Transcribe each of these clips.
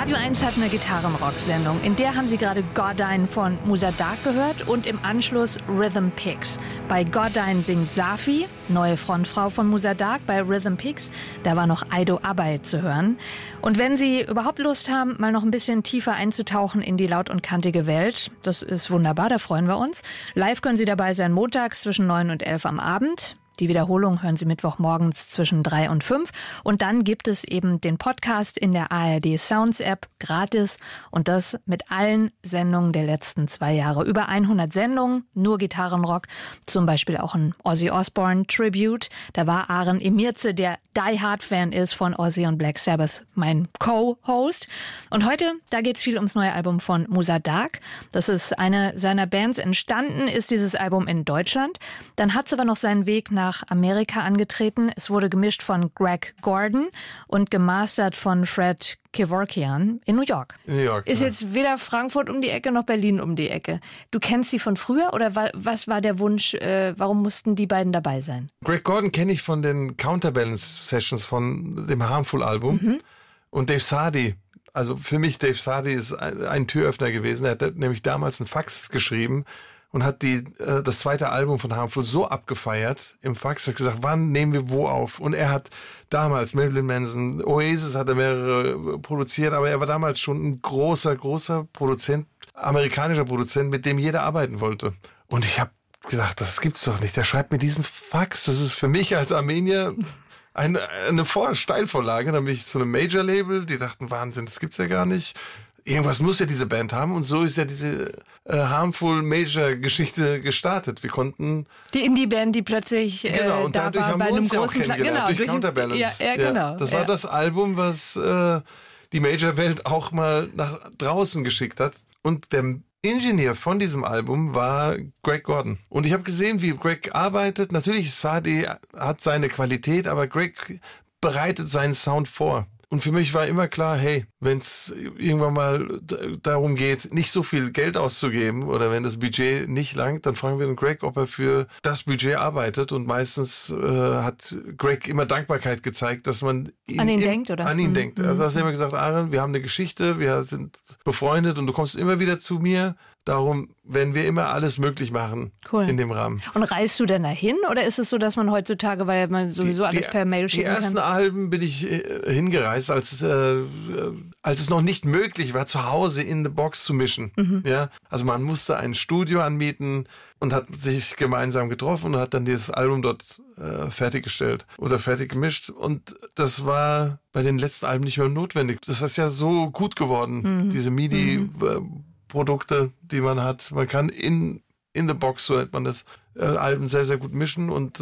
Radio 1 hat eine Gitarrenrock-Sendung. In der haben Sie gerade Gordine von Musadaq gehört und im Anschluss Rhythm Picks. Bei Gordine singt Safi, neue Frontfrau von Musadaq. Bei Rhythm Picks, da war noch Aido Abay zu hören. Und wenn Sie überhaupt Lust haben, mal noch ein bisschen tiefer einzutauchen in die laut und kantige Welt, das ist wunderbar, da freuen wir uns. Live können Sie dabei sein montags zwischen 9 und 11 am Abend. Die Wiederholung hören Sie Mittwochmorgens zwischen 3 und 5. Und dann gibt es eben den Podcast in der ARD Sounds App gratis. Und das mit allen Sendungen der letzten 2 Jahre. Über 100 Sendungen, nur Gitarrenrock. Zum Beispiel auch ein Ozzy Osbourne Tribute. Da war Aaron Emirze, der Die-Hard-Fan ist von Ozzy und Black Sabbath, mein Co-Host. Und heute, da geht es viel ums neue Album von Musadaq. Das ist eine seiner Bands. Entstanden ist dieses Album in Deutschland. Dann hat es aber noch seinen Weg nach Amerika angetreten. Es wurde gemischt von Greg Gordon und gemastert von Fred Kevorkian in New York. In New York, ist jetzt weder Frankfurt um die Ecke noch Berlin um die Ecke. Du kennst sie von früher oder was war der Wunsch, warum mussten die beiden dabei sein? Greg Gordon kenne ich von den Counterbalance Sessions von dem Harmful-Album. Mhm. Und Dave Sardy, also für mich Dave Sardy ist ein Türöffner gewesen. Er hat nämlich damals einen Fax geschrieben und hat das zweite Album von Harmful so abgefeiert im Fax, hat gesagt, wann nehmen wir wo auf? Und er hat damals Marilyn Manson, Oasis hat er mehrere produziert, aber er war damals schon ein großer Produzent, amerikanischer Produzent, mit dem jeder arbeiten wollte. Und ich habe gedacht, das gibt's doch nicht. Der schreibt mir diesen Fax. Das ist für mich als Armenier eine Steilvorlage. Dann bin ich zu einem Major-Label, die dachten, Wahnsinn, das gibt's ja gar nicht. Irgendwas muss ja diese Band haben und so ist ja diese Harmful Major Geschichte gestartet. Wir konnten die Indie-Band, die plötzlich genau, und da dadurch war haben bei wir einem uns ja auch großen kennengelernt, durch Counterbalance. Ja, genau. Das war das Album, was die Major-Welt auch mal nach draußen geschickt hat. Und der Ingenieur von diesem Album war Greg Gordon. Und ich habe gesehen, wie Greg arbeitet. Natürlich, Sardy hat seine Qualität, aber Greg bereitet seinen Sound vor. Und für mich war immer klar, hey, wenn es irgendwann mal darum geht, nicht so viel Geld auszugeben oder wenn das Budget nicht langt, dann fragen wir den Greg, ob er für das Budget arbeitet. Und meistens hat Greg immer Dankbarkeit gezeigt, dass man an ihn denkt, oder? An ihn denkt. Also hast du immer gesagt, Aaron, wir haben eine Geschichte, wir sind befreundet und du kommst immer wieder zu mir. Darum werden wir immer alles möglich machen in dem Rahmen. Und reist du denn dahin oder ist es so, dass man heutzutage, weil man sowieso alles per Mail schicken kann? Die ersten Alben bin ich hingereist, als es noch nicht möglich war, zu Hause in the Box zu mischen. Mhm. Ja? Also man musste ein Studio anmieten und hat sich gemeinsam getroffen und hat dann dieses Album dort fertiggestellt oder fertig gemischt. Und das war bei den letzten Alben nicht mehr notwendig. Das ist ja so gut geworden, diese MIDI Produkte, die man hat. Man kann in the Box, so nennt man das, Alben sehr, sehr gut mischen und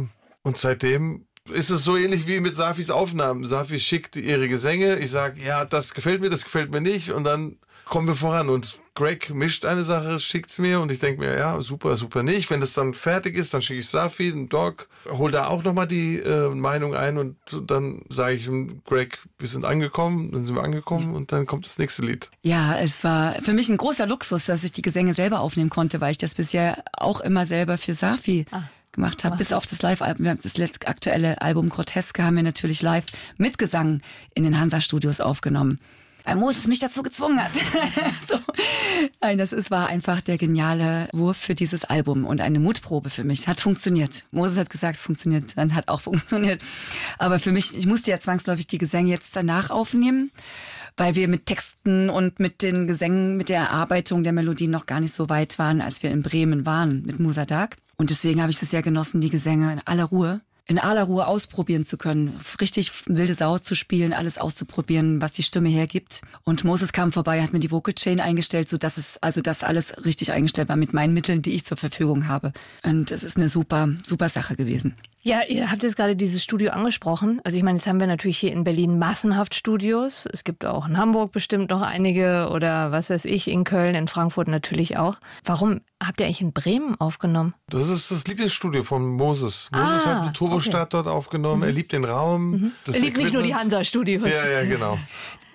seitdem ist es so ähnlich wie mit Safis Aufnahmen. Safi schickt ihre Gesänge, ich sage, ja, das gefällt mir nicht und dann kommen wir voran und Greg mischt eine Sache, schickt's mir und ich denke mir, ja, super, super nicht. Wenn das dann fertig ist, dann schicke ich Safi, den Doc, hol da auch nochmal die Meinung ein und dann sage ich ihm, Greg, wir sind angekommen, dann sind wir angekommen und dann kommt das nächste Lied. Ja, es war für mich ein großer Luxus, dass ich die Gesänge selber aufnehmen konnte, weil ich das bisher auch immer selber für Safi gemacht habe, bis auf das Live-Album. Wir haben das letzte aktuelle Album Groteske haben wir natürlich live mit Gesang in den Hansa-Studios aufgenommen. Weil Moses mich dazu gezwungen hat. So. Nein, war einfach der geniale Wurf für dieses Album und eine Mutprobe für mich. Hat funktioniert. Moses hat gesagt, es funktioniert, dann hat auch funktioniert. Aber für mich, ich musste ja zwangsläufig die Gesänge jetzt danach aufnehmen, weil wir mit Texten und mit den Gesängen, mit der Erarbeitung der Melodien noch gar nicht so weit waren, als wir in Bremen waren mit Musadaq. Und deswegen habe ich das sehr genossen, die Gesänge in aller Ruhe ausprobieren zu können, richtig wilde Sau zu spielen, alles auszuprobieren, was die Stimme hergibt. Und Moses kam vorbei, hat mir die Vocal Chain eingestellt, sodass das alles richtig eingestellt war mit meinen Mitteln, die ich zur Verfügung habe. Und es ist eine super, super Sache gewesen. Ja, ihr habt jetzt gerade dieses Studio angesprochen. Also ich meine, jetzt haben wir natürlich hier in Berlin massenhaft Studios. Es gibt auch in Hamburg bestimmt noch einige oder was weiß ich, in Köln, in Frankfurt natürlich auch. Warum habt ihr eigentlich in Bremen aufgenommen? Das ist das Lieblingsstudio von Moses. Moses hat eine Turbostadt dort aufgenommen. Er liebt den Raum. Er liebt nicht nur die Hansa-Studios. Ja, genau.